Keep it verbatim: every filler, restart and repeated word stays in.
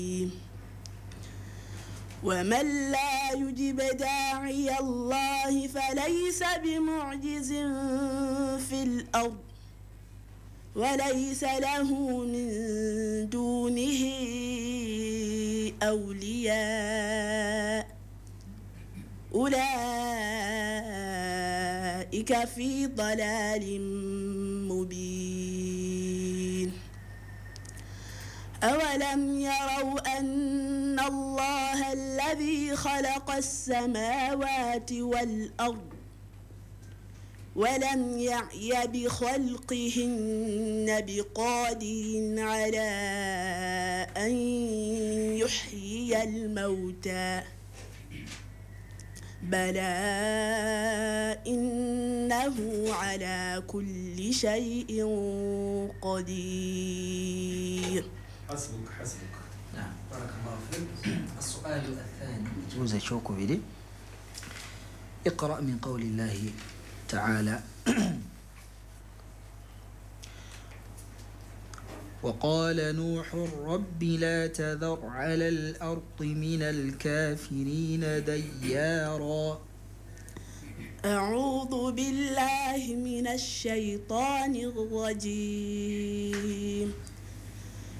ومن لا يجب داعي الله فليس بمعجز في الأرض وليس له من دونه أولياء أولئك في ضلال مبين. أولم يروا أن الله الذي خلق السماوات والأرض ولم يعي بخلقهن بقادر على أن يحيي الموتى بلى إنه على كل شيء قدير. حسبك حسبك. نعم بارك الله فيك. السؤال الثاني جوزة شوكو بيدي. اقرأ من قول الله تعالى وقال نوح رب لا تذر على الأرض من الكافرين ديارا. أعوذ بالله من الشيطان الرجيم.